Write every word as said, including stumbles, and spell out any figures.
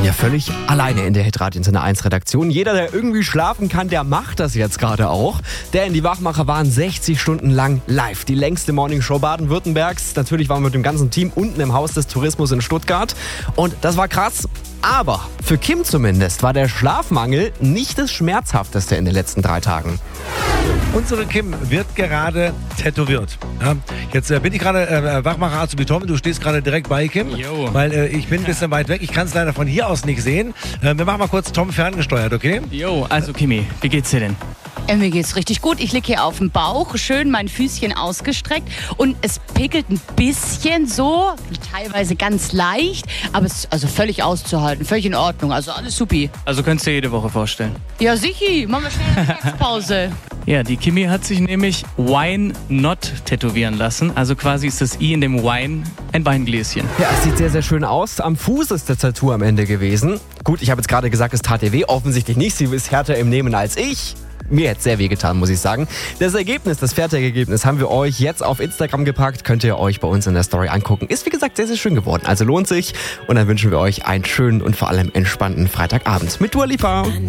Ja, völlig alleine in der Hitradio Antenne eins Redaktion. Jeder, der irgendwie schlafen kann, der macht das jetzt gerade auch. Der in die Wachmacher waren sechzig Stunden lang live. Die längste Morningshow Baden-Württembergs. Natürlich waren wir mit dem ganzen Team unten im Haus des Tourismus in Stuttgart. Und das war krass. Aber für Kim zumindest war der Schlafmangel nicht das Schmerzhafteste in den letzten drei Tagen. Unsere Kim wird gerade tätowiert. Ja, jetzt äh, bin ich gerade äh, Wachmacher Azubi Tom, du stehst gerade direkt bei Kim, Jo. weil äh, ich bin ein bisschen weit weg. Ich kann es leider von hier aus nicht sehen. Äh, wir machen mal kurz Tom ferngesteuert, okay? Jo, also Kimi, wie geht's dir denn? Äh, mir geht's richtig gut. Ich liege hier auf dem Bauch, schön mein Füßchen ausgestreckt und es pickelt ein bisschen so, teilweise ganz leicht, aber es ist also völlig auszuhalten, völlig in Ordnung, also alles supi. Also könntest du dir jede Woche vorstellen. Ja, sichi, machen wir schnell eine Mittagspause. Ja, die Kimi hat sich nämlich Wine Not tätowieren lassen. Also quasi ist das I in dem Wine ein Weingläschen. Ja, es sieht sehr, sehr schön aus. Am Fuß ist das Tattoo am Ende gewesen. Gut, ich habe jetzt gerade gesagt, es tat ihr weh. Offensichtlich nicht. Sie ist härter im Nehmen als ich. Mir hätte es sehr weh getan, muss ich sagen. Das Ergebnis, das Fertigergebnis, haben wir euch jetzt auf Instagram gepackt. Könnt ihr euch bei uns in der Story angucken. Ist, wie gesagt, sehr, sehr schön geworden. Also lohnt sich. Und dann wünschen wir euch einen schönen und vor allem entspannten Freitagabend mit Dua Lipa.